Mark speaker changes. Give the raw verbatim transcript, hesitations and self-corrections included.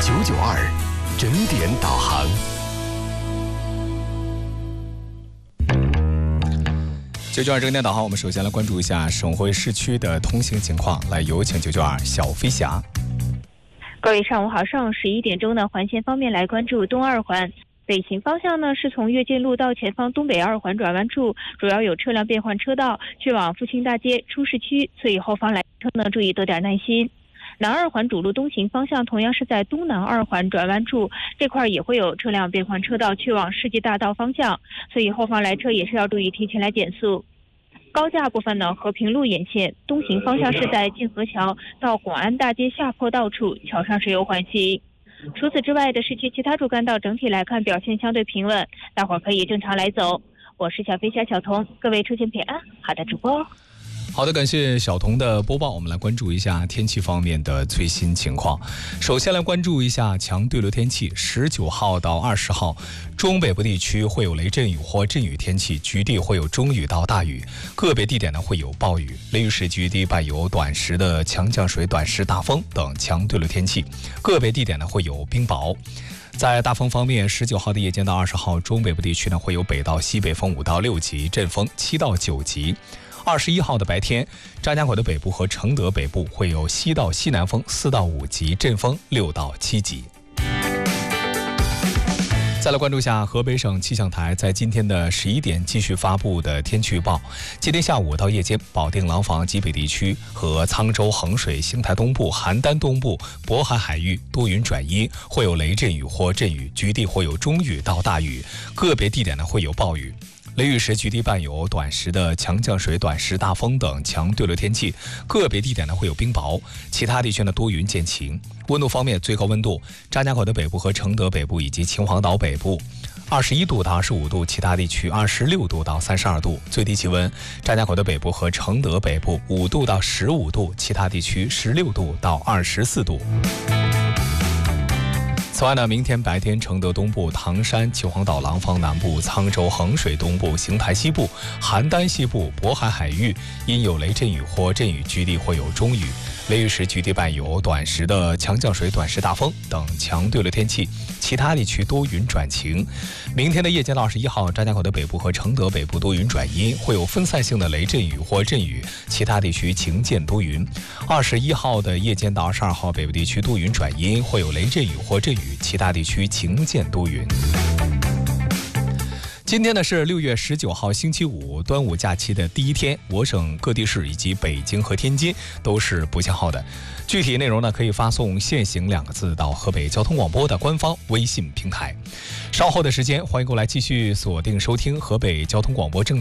Speaker 1: 九九二整点导航。
Speaker 2: 九九二整点导航，我们首先来关注一下省会市区的通行情况。来，有请九九二小飞侠。
Speaker 3: 各位上午好，上午十一点钟呢，环线方面来关注东二环。北行方向呢，是从跃进路到前方东北二环转弯处，主要有车辆变换车道，去往复兴大街出市区，所以后方来车呢注意多点耐心。南二环主路东行方向同样是在东南二环转弯处，这块也会有车辆变换车道去往世纪大道方向，所以后方来车也是要注意提前来减速。高架部分呢，和平路沿线东行方向是在静河桥到广安大街下坡道处，桥上是有缓行。除此之外的市区其他主干道整体来看表现相对平稳，大伙儿可以正常来走。我是小飞侠小童，各位出行平安。好的，主播。
Speaker 2: 好的，感谢小童的播报。我们来关注一下天气方面的最新情况。首先来关注一下强对流天气，十九号到二十号，中北部地区会有雷阵雨或阵雨天气，局地会有中雨到大雨，个别地点呢会有暴雨。雷雨时局地伴有短时的强降水、短时大风等强对流天气，个别地点呢会有冰雹。在大风方面，十九号的夜间到二十号，中北部地区呢会有北到西北风五到六级，阵风七到九级。二十一号的白天，张家口的北部和承德北部会有西到西南风四到五级，阵风六到七级。再来关注一下河北省气象台在今天的十一点继续发布的天气预报。今天下午到夜间，保定廊坊极北地区和沧州、衡水、邢台东部、邯郸东部、渤海海域多云转阴，会有雷阵雨或阵雨，局地会有中雨到大雨，个别地点呢会有暴雨。雷雨时局地伴有短时的强降水、短时大风等强对流天气，个别地点呢会有冰雹，其他地区呢多云见晴。温度方面，最高温度张家口的北部和承德北部以及秦皇岛北部二十一度到二十五度，其他地区二十六度到三十二度。最低气温张家口的北部和承德北部五度到十五度，其他地区十六度到二十四度。此外呢，明天白天承德东部、唐山、秦皇岛、廊坊南部、沧州、衡水东部、邢台西部、邯郸西部、渤海海域因有雷阵雨或阵雨，局地会有中雨。雷雨时局地伴有短时的强降水、短时大风等强对流天气，其他地区多云转晴。明天的夜间到二十一号，张家口的北部和承德北部多云转阴，会有分散性的雷阵雨或阵雨，其他地区晴间多云。二十一号的夜间到二十二号，北部地区多云转阴，会有雷阵雨或阵雨，其他地区晴间多云。今天呢是六月十九号星期五，端午假期的第一天，我省各地市以及北京和天津都是不限号的。具体内容呢，可以发送限行两个字到河北交通广播的官方微信平台。稍后的时间，欢迎过来继续锁定收听河北交通广播正